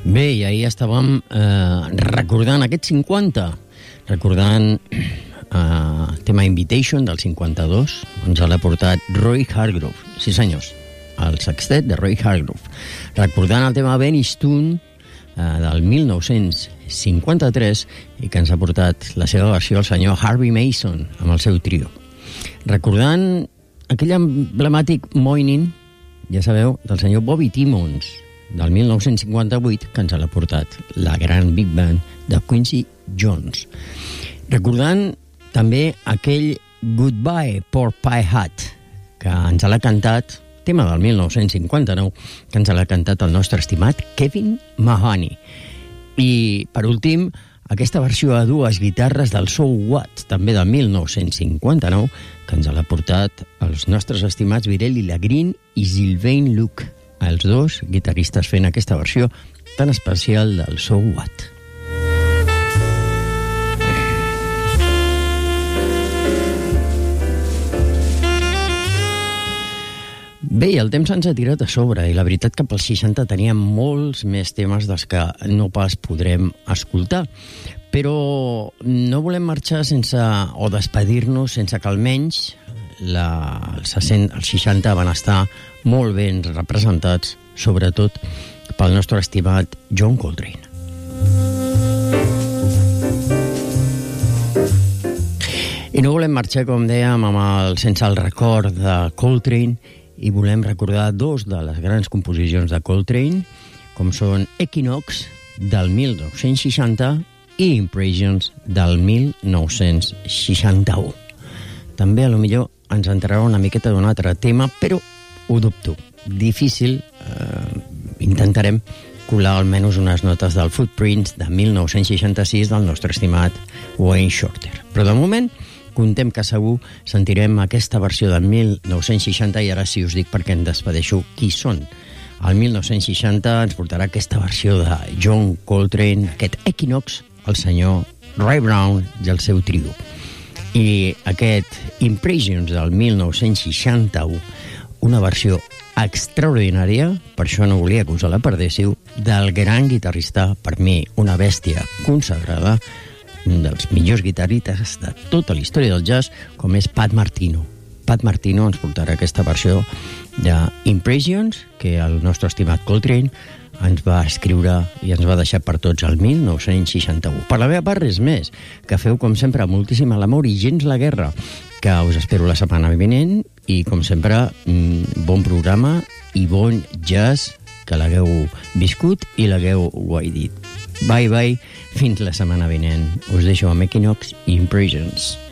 Bé, i ahir estàvem recordant aquest 50, recordant el tema Invitation del 52, ens l'ha portat Roy Hargrove, sí senyors, el sextet de Roy Hargrove, recordant el tema Benny Stone del 1953 i que ens ha portat la seva versió el senyor Harvey Mason amb el seu trio. Recordant aquell emblemàtic Morning, ja sabeu, del senyor Bobby Timmons, del 1958, que ens l'ha portat la gran Big Band de Quincy Jones. Recordant també aquell Goodbye Pork Pie Hat, que ens l'ha cantat, tema del 1959, que ens l'ha cantat el nostre estimat Kevin Mahoney. I, per últim, aquesta versió a dues guitarres del So What, també del 1959, que ens l'ha portat els nostres estimats Virelli Lagreen i Sylvain Luc, els dos guitarristes fent aquesta versió tan especial del So What. Bé, el temps ens ha tirat a sobre i la veritat que pels 60 teníem molts més temes dels que no pas podrem escoltar. Però no volem marxar sense, o despedir-nos sense que almenys els 60 van estar molt ben representats, sobretot pel nostre estimat John Coltrane. I no volem marxar, com dèiem, sense el record de Coltrane, i volem recordar dos de les grans composicions de Coltrane, com són Equinox, del 1960, i Impressions, del 1961. També, a lo millor, ens entrarà una miqueta d'un altre tema, però ho dubto. Difícil, intentarem colar almenys unes notes del Footprints de 1966 del nostre estimat Wayne Shorter. Però de moment, contem que segur sentirem aquesta versió del 1960 i ara sí us dic perquè em despedeixo qui són. El 1960 ens portarà aquesta versió de John Coltrane, aquest Equinox, el senyor Ray Brown i el seu trio. I aquest Impressions del 1961, una versió extraordinària, per això no volia que us la perdéssiu, del gran guitarrista, per mi una bèstia consagrada, un dels millors guitarristes de tota la història del jazz, com és Pat Martino. Pat Martino ens portarà aquesta versió d'Impressions, que el nostre estimat Coltrane ens va escriure i ens va deixar per tots el 1961. Per la meva part, res més, que feu, com sempre, moltíssim a l'amor i gens la guerra, que us espero la setmana vinent i, com sempre, bon programa i bon jazz, que l'hagueu viscut i l'hagueu guaidit. Bye, bye, fins la setmana vinent. Us deixo amb Equinox i Impressions.